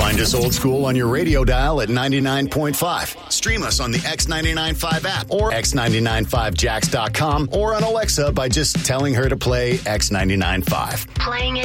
Find us old school on your radio dial at 99.5. Stream us on the X995 app or x995jax.com or on Alexa by just telling her to play X995. Playing it